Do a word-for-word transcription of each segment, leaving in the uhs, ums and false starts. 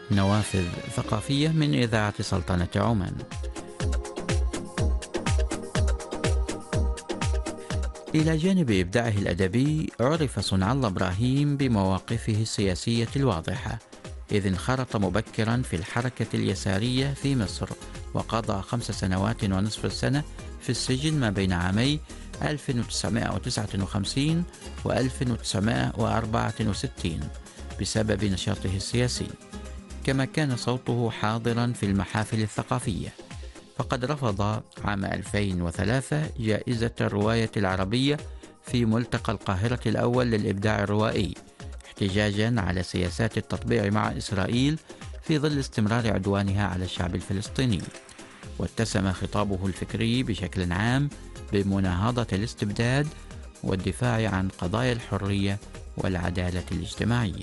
نوافذ ثقافية من إذاعة سلطنة عمان. إلى جانب إبداعه الأدبي، عرف صنع الله إبراهيم بمواقفه السياسية الواضحة، إذ انخرط مبكرا في الحركة اليسارية في مصر، وقضى خمس سنوات ونصف السنة في السجن ما بين عامي ألف وتسعمائة وتسعة وخمسين و ألف وتسعمائة وأربعة وستين بسبب نشاطه السياسي. كما كان صوته حاضرا في المحافل الثقافية، فقد رفض عام ألفين وثلاثة جائزة الرواية العربية في ملتقى القاهرة الأول للإبداع الروائي، احتجاجا على سياسات التطبيع مع إسرائيل في ظل استمرار عدوانها على الشعب الفلسطيني. واتسم خطابه الفكري بشكل عام بمناهضة الاستبداد والدفاع عن قضايا الحرية والعدالة الاجتماعية.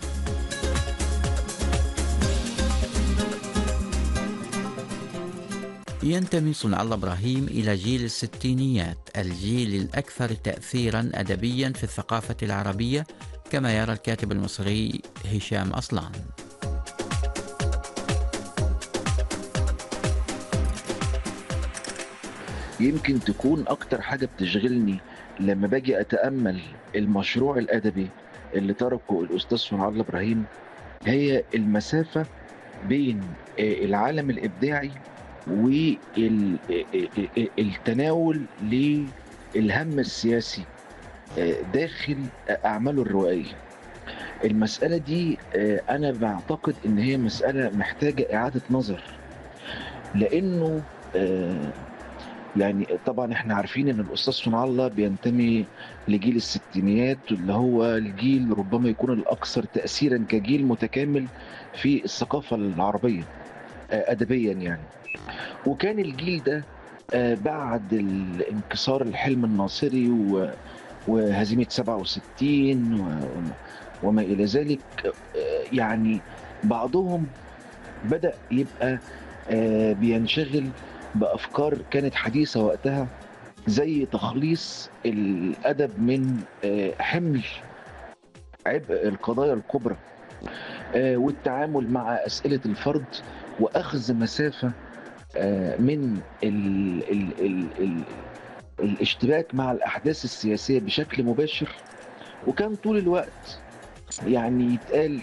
ينتمي صنع الله إبراهيم إلى جيل الستينيات، الجيل الأكثر تأثيرا أدبيا في الثقافة العربية، كما يرى الكاتب المصري هشام أصلان. يمكن تكون أكتر حاجة بتشغلني لما باجي أتأمل المشروع الأدبي اللي تركه الأستاذ صنع الله إبراهيم هي المسافة بين العالم الإبداعي والتناول للهم السياسي داخل أعماله الروائية. المسألة دي أنا بعتقد إن هي مسألة محتاجة إعادة نظر، لأنه يعني طبعا احنا عارفين ان الاستاذ صنع الله بينتمي لجيل الستينيات، اللي هو الجيل ربما يكون الاكثر تاثيرا كجيل متكامل في الثقافه العربيه ادبيا يعني. وكان الجيل ده بعد انكسار الحلم الناصري وهزيمه سبعة وستين وما الى ذلك، يعني بعضهم بدا يبقى بينشغل بأفكار كانت حديثة وقتها، زي تخليص الأدب من حمل عبء القضايا الكبرى والتعامل مع أسئلة الفرد، وأخذ مسافة من ال ال ال ال الاشتباك مع الأحداث السياسية بشكل مباشر. وكان طول الوقت يعني يتقال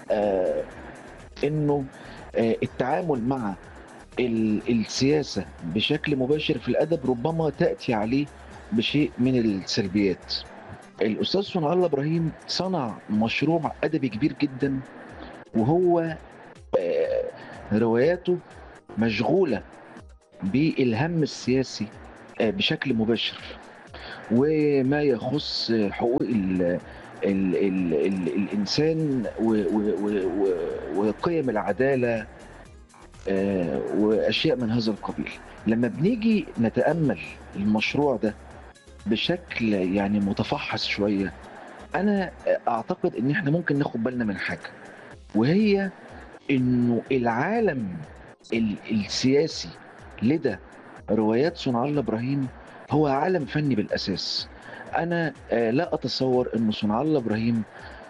إنه التعامل مع السياسة بشكل مباشر في الأدب ربما تأتي عليه بشيء من السلبيات. الأستاذ صنع الله إبراهيم صنع مشروع أدبي كبير جدا، وهو رواياته مشغولة بالهم السياسي بشكل مباشر، وما يخص حقوق ال ال ال ال الإنسان وقيم العدالة وأشياء من هذا القبيل. لما بنيجي نتأمل المشروع ده بشكل يعني متفحص شوية، أنا أعتقد إن إحنا ممكن ناخد بالنا من حاجة، وهي إنه العالم السياسي لدى روايات صنع الله إبراهيم هو عالم فني بالأساس. أنا لا أتصور إنه صنع الله إبراهيم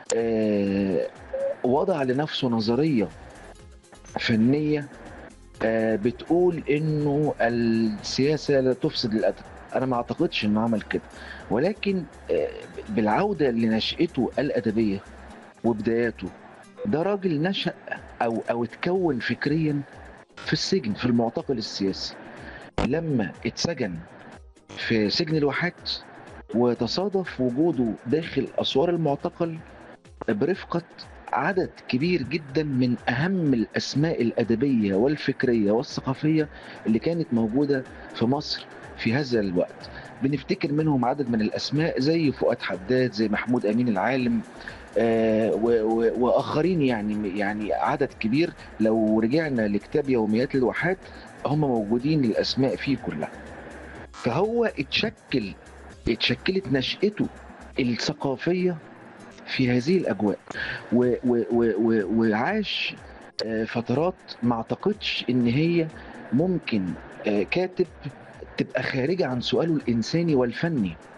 وضع لنفسه نظرية فنية بتقول انه السياسة لا تفسد الادب. انا ما اعتقدش انه عمل كده، ولكن بالعودة لنشأته الادبية وبداياته، ده راجل نشأ او او اتكون فكريا في السجن، في المعتقل السياسي. لما اتسجن في سجن الواحات، وتصادف وجوده داخل اسوار المعتقل برفقة عدد كبير جدا من أهم الأسماء الأدبية والفكرية والثقافية اللي كانت موجودة في مصر في هذا الوقت. بنفتكر منهم عدد من الأسماء زي فؤاد حداد، زي محمود أمين العالم، آه وآخرين، يعني يعني عدد كبير. لو رجعنا لكتاب يوميات الواحات هم موجودين الأسماء فيه كلها. فهو اتشكل اتشكلت نشأته الثقافية في هذه الأجواء، و و و وعاش فترات ما اعتقدش ان هي ممكن كاتب تبقى خارجة عن سؤاله الإنساني والفني.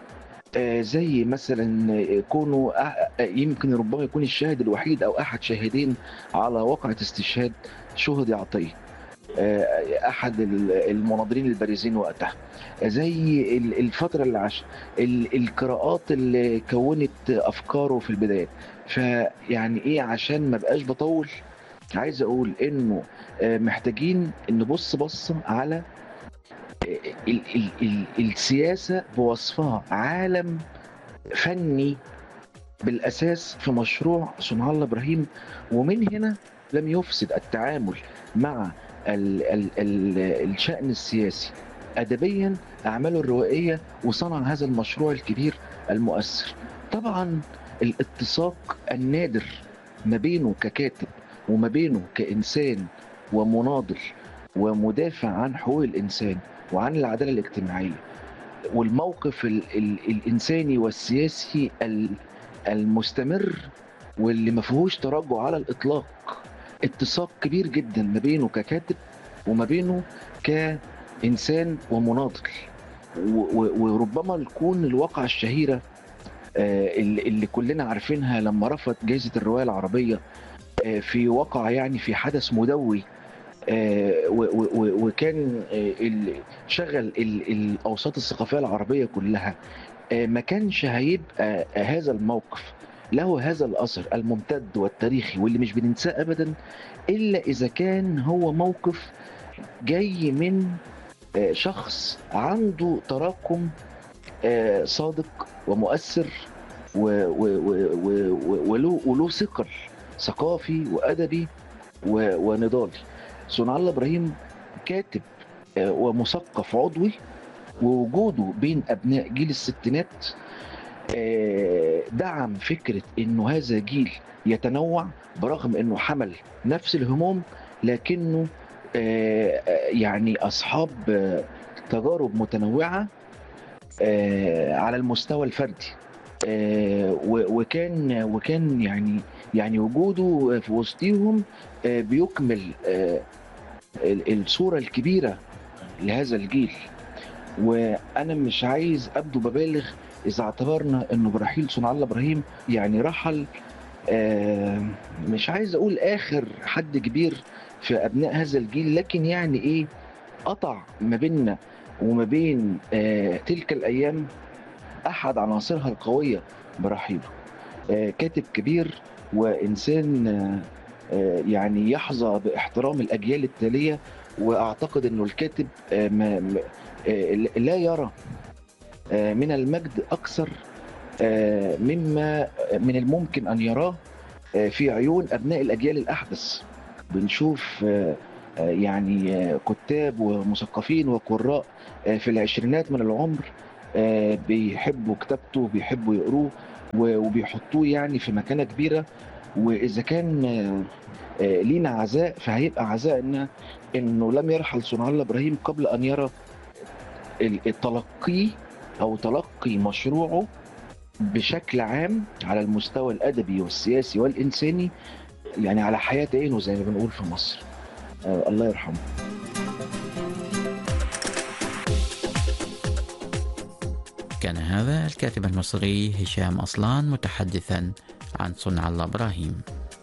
آآ زي مثلًا كونه أ يمكن ربما يكون الشاهد الوحيد أو أحد شاهدين على واقعة استشهاد شهدي عطية، آآ أحد ال المناضلين البارزين وقتها، زي ال الفترة اللي عاشها، ال القراءات اللي كوّنت أفكاره في البداية. فيعني إيه، عشان ما أبقاش باطوّل، عايز أقول إنه آآ محتاجين نبُص بصّة على آآ ال ال ال السياسة بوصفها، عالم فني بالأساس في مشروع صنع الله إبراهيم، ومن هنا لم يفسد التعامل مع ال ال ال الشأن السياسي أدبيًا أعماله الروائية، وصنع هذا المشروع الكبير المؤثر. طبعًا الاتساق النادر ما بينه ككاتب وما بينه كإنسان ومناضل ومدافع عن حقوق الإنسان وعن العدالة الاجتماعية، والموقف ال ال الإنساني والسياسي ال المستمر واللي ما فيهوش تراجع على الإطلاق. اتساق كبير جدًا ما بينه ككاتب وما بينه كإنسان ومناضل. و و وربما تكون الواقعة الشهيرة آآ ال اللي كلنا عارفينها لمّا رفض جايزة الرواية العربية آآ في واقعة، يعني في حدث مدوي، آآ و و و وكان آآ ال شغّل ال الأوساط الثقافية العربية كلّها. آآ ما كانش هيبقى هذا الموقف له هذا الأثر الممتد والتاريخي واللي مش بننساه أبدًا، إلا إذا كان هو موقف جاي من آآ شخص عنده تراكم آآ صادق ومؤثر و و و و و وله وله ثقل ثقافي وأدبي و ونضالي. صنع الله إبراهيم كاتب آآ ومثقف عضوي، ووجوده بين أبناء جيل الستينات آآ دعم فكرة إنه هذا جيل يتنوّع، برغم إنه حمل نفس الهموم، لكنه آآ يعني أصحاب آه، تجارب متنوعة آآ على المستوى الفردي. آآ و وكان وكان يعني يعني وجوده في وسطيهم آآ بيكمل آآ ال الصورة الكبيرة لهذا الجيل. وأنا مش عايز أبدو بابالغ إذا اعتبرنا إنه برحيل صنع الله إبراهيم يعني رحل آآ مش عايز أقول آخر حد كبير في أبناء هذا الجيل، لكن يعني إيه، قطع ما بيننا وما بين آآ تلك الأيام أحد عناصرها القوية برحيله. آآ كاتب كبير وإنسان آآ يعني يحظى باحترام الأجيال التالية، وأعتقد إنه الكاتب آآ ما م آآ لا يرى آآ من المجد أكثر آآ مما من الممكن أن يراه آآ في عيون أبناء الأجيال الأحدث. بنشوف آآ يعني آه، كُتّاب ومثقفين وقُرّاء آآ في العشرينات من العُمر آآ بيحبّوا كتابته وبيحبّوا يقروه و وبيحطّوه يعني في مكانة كبيرة. وإذا كان آآ لينا عزاء، فهيبقى عزائنا إنه لم يرحل صنع الله إبراهيم قبل أن يرى ال تلقّيه أو تلقّي مشروعه بشكل عام على المستوى الأدبي والسياسي والإنساني، يعني على حياة عينه زي ما بنقول في مصر. آآ الله يرحمه. كان هذا الكاتب المصري هشام أصلان متحدثا عن صنع الله إبراهيم.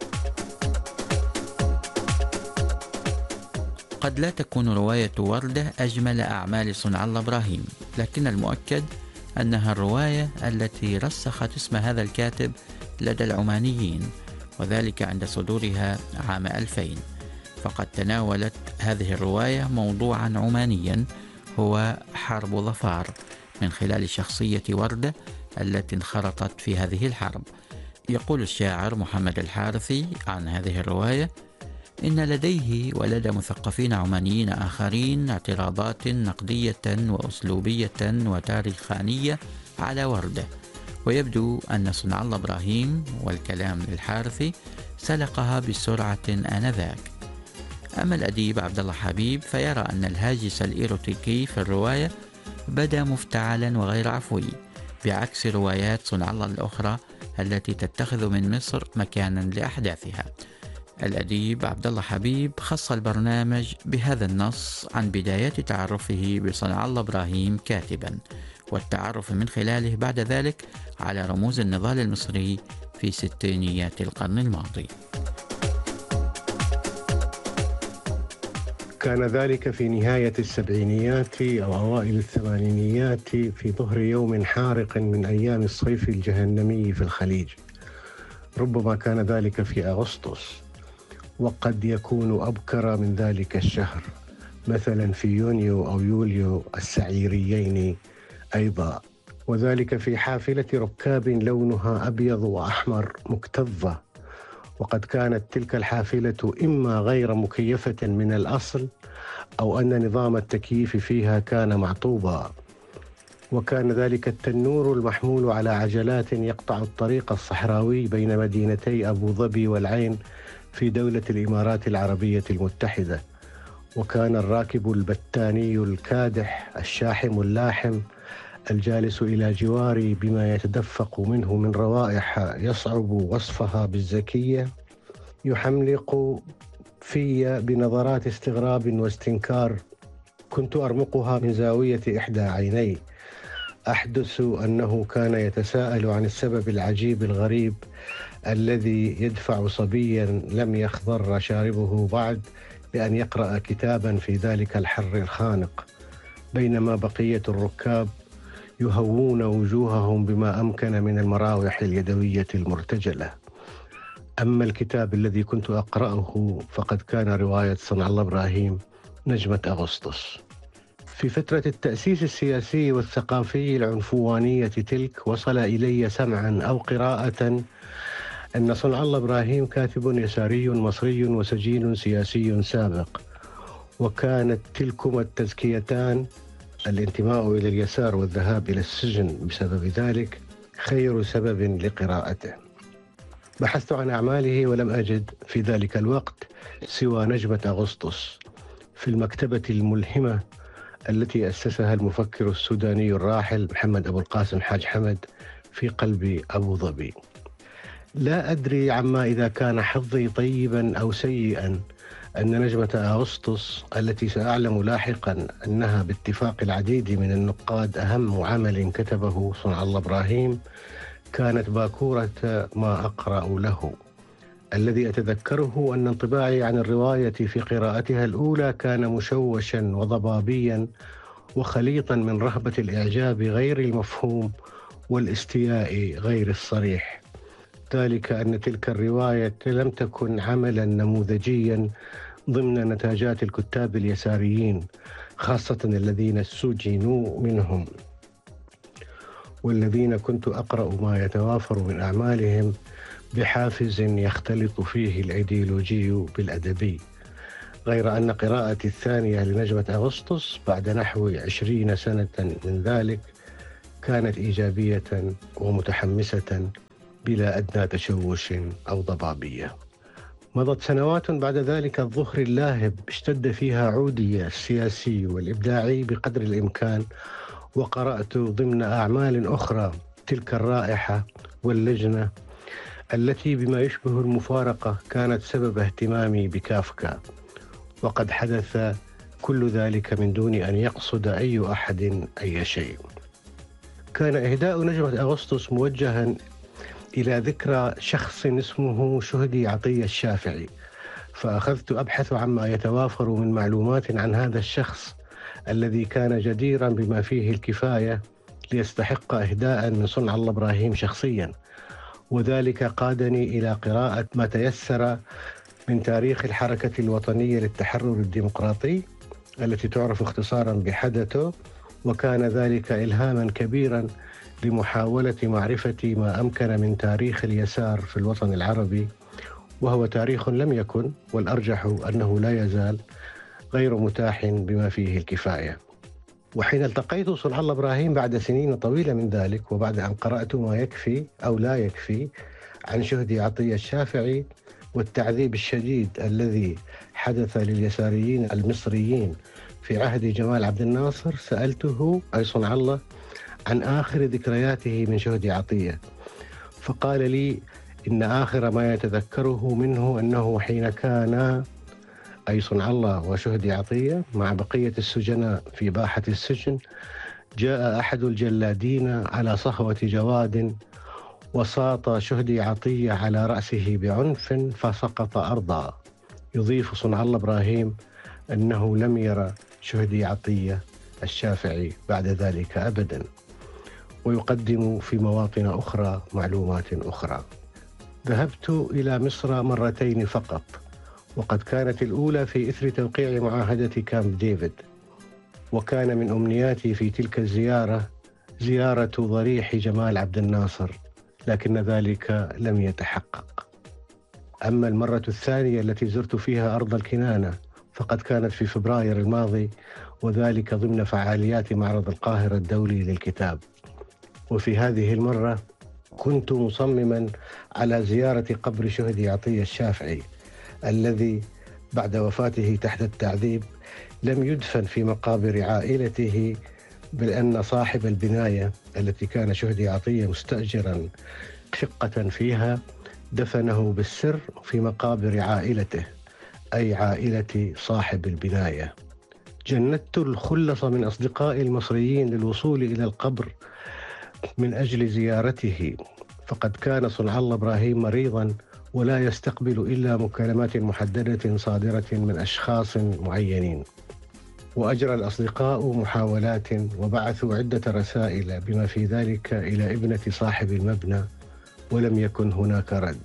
قد لا تكون رواية وردة أجمل أعمال صنع الله إبراهيم، لكن المؤكد أنها الرواية التي رسخت اسم هذا الكاتب لدى العمانيين، وذلك عند صدورها عام ألفين. فقد تناولت هذه الرواية موضوعا عمانيا هو حرب ظفار، من خلال شخصية وردة التي انخرطت في هذه الحرب. يقول الشاعر محمد الحارثي عن هذه الرواية: إن لديه ولدى مثقفين عمانيين آخرين اعتراضات نقدية وأسلوبية وتاريخانية على وردة، ويبدو أن صنع الله إبراهيم، والكلام للحارثي، سلقها بسرعة آنذاك. أما الأديب عبد الله حبيب فيرى أن الهاجس الإيروتيكي في الرواية بدا مفتعلا وغير عفوي، بعكس روايات صنع الله الأخرى التي تتخذ من مصر مكانا لأحداثها. الأديب عبد الله حبيب خص البرنامج بهذا النص عن بدايات تعرفه بصنع الله إبراهيم كاتبا، والتعرف من خلاله بعد ذلك على رموز النضال المصري في ستينيات القرن الماضي. كان ذلك في نهاية السبعينيات أو أوائل الثمانينيات في ظهر يوم حارق من أيام الصيف الجهنمي في الخليج. ربما كان ذلك في أغسطس، وقد يكون أبكر من ذلك الشهر، مثلا في يونيو أو يوليو السعيريين أيضا، وذلك في حافلة ركاب لونها أبيض وأحمر مكتظة. وقد كانت تلك الحافلة إما غير مكيفة من الأصل أو أن نظام التكييف فيها كان معطوبا، وكان ذلك التنور المحمول على عجلات يقطع الطريق الصحراوي بين مدينتي أبو ظبي والعين في دولة الإمارات العربية المتحدة. وكان الراكب البتاني الكادح الشاحم اللاحم الجالس إلى جواري بما يتدفق منه من روائح يصعب وصفها بالزكية يحملق في بنظرات استغراب واستنكار كنت أرمقها من زاوية إحدى عيني. أحدث أنه كان يتساءل عن السبب العجيب الغريب الذي يدفع صبيا لم يخضر شاربه بعد بأن يقرأ كتابا في ذلك الحر الخانق، بينما بقية الركاب يهوون وجوههم بما أمكن من المراوح اليدوية المرتجلة. أما الكتاب الذي كنت أقرأه فقد كان رواية صنع الله إبراهيم نجمة أغسطس. في فترة التأسيس السياسي والثقافي العنفوانية تلك وصل إلي سمعا أو قراءة أن صنع الله إبراهيم كاتب يساري مصري وسجين سياسي سابق، وكانت تلكما التزكيتان الانتماء إلى اليسار والذهاب إلى السجن بسبب ذلك خير سبب لقراءته. بحثت عن أعماله ولم أجد في ذلك الوقت سوى نجمة أغسطس في المكتبة الملهمة التي أسسها المفكر السوداني الراحل محمد أبو القاسم حاج حمد في قلب أبو ظبي. لا أدري عما إذا كان حظي طيبا أو سيئا أن نجمة أغسطس التي سأعلم لاحقا أنها باتفاق العديد من النقاد أهم عمل كتبه صنع الله إبراهيم كانت باكورة ما أقرأ له. الذي أتذكره أن انطباعي عن الرواية في قراءتها الأولى كان مشوشا وضبابيا وخليطا من رهبة الإعجاب غير المفهوم والاستياء غير الصريح، ذلك أن تلك الرواية لم تكن عملا نموذجيا ضمن نتاجات الكتاب اليساريين، خاصة الذين سجنوا منهم والذين كنت أقرأ ما يتوافر من أعمالهم بحافز يختلط فيه الأيديولوجي بالأدبي. غير أن قراءتي الثانية لنجمة أغسطس بعد نحو عشرين سنة من ذلك كانت إيجابية ومتحمسة بلا أدنى تشوش أو ضبابية. مضت سنوات بعد ذلك الظهر اللاهب اشتد فيها عودي السياسي والإبداعي بقدر الإمكان، وقرأت ضمن أعمال أخرى تلك الرائحة واللجنة التي بما يشبه المفارقة كانت سبب اهتمامي بكافكا، وقد حدث كل ذلك من دون أن يقصد أي أحد أي شيء. كان إهداء نجمة أغسطس موجها إلى ذكرى شخص اسمه شهدي عطية الشافعي، فأخذت أبحث عما يتوافر من معلومات عن هذا الشخص الذي كان جديرا بما فيه الكفاية ليستحق إهداء من صنع الله إبراهيم شخصيا، وذلك قادني إلى قراءة ما تيسر من تاريخ الحركة الوطنية للتحرر الديمقراطي التي تعرف اختصارا بحدث، وكان ذلك إلهاما كبيرا لمحاولة معرفة ما أمكن من تاريخ اليسار في الوطن العربي، وهو تاريخ لم يكن والأرجح أنه لا يزال غير متاح بما فيه الكفاية. وحين التقيت صنع الله إبراهيم بعد سنين طويلة من ذلك، وبعد أن قرأت ما يكفي أو لا يكفي عن شهدي عطية الشافعي والتعذيب الشديد الذي حدث لليساريين المصريين في عهد جمال عبد الناصر، سألته أي صنع الله عن آخر ذكرياته من شهدي عطية، فقال لي إن آخر ما يتذكره منه أنه حين كان أي صنع الله وشهدي عطية مع بقية السجناء في باحة السجن جاء أحد الجلادين على صهوة جواد وساط شهدي عطية على رأسه بعنف فسقط أرضا. يضيف صنع الله إبراهيم أنه لم يرى شهدي عطية الشافعي بعد ذلك أبدا، ويقدم في مواطن أخرى معلومات أخرى. ذهبت إلى مصر مرتين فقط، وقد كانت الأولى في إثر توقيع معاهدة كامب ديفيد، وكان من أمنياتي في تلك الزيارة زيارة ضريح جمال عبد الناصر، لكن ذلك لم يتحقق. أما المرة الثانية التي زرت فيها أرض الكنانة فقد كانت في فبراير الماضي، وذلك ضمن فعاليات معرض القاهرة الدولي للكتاب. وفي هذه المرة كنت مصمما على زيارة قبر شهدي عطية الشافعي الذي بعد وفاته تحت التعذيب لم يدفن في مقابر عائلته، بل أن صاحب البناية التي كان شهدي عطية مستأجرا شقة فيها دفنه بالسر في مقابر عائلته، أي عائلة صاحب البناية. جندت الخلص من أصدقائي المصريين للوصول إلى القبر من أجل زيارته، فقد كان صنع الله إبراهيم مريضا ولا يستقبل إلا مكالمات محددة صادرة من أشخاص معينين. وأجرى الأصدقاء محاولات وبعثوا عدة رسائل بما في ذلك إلى ابنة صاحب المبنى، ولم يكن هناك رد.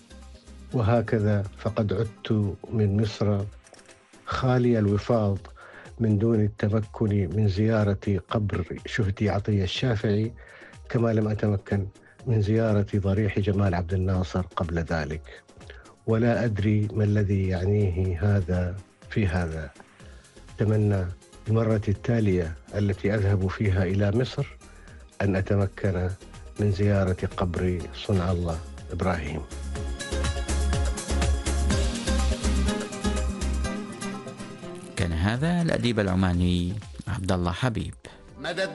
وهكذا فقد عدت من مصر خالي الوفاض من دون التمكن من زيارة قبر شهدي عطية الشافعي، كما لم أتمكن من زيارة ضريح جمال عبد الناصر قبل ذلك. ولا أدري ما الذي يعنيه هذا في هذا. أتمنى المرة التالية التي أذهب فيها إلى مصر أن أتمكن من زيارة قبر صنع الله إبراهيم. كان هذا الأديب العماني عبد الله حبيب.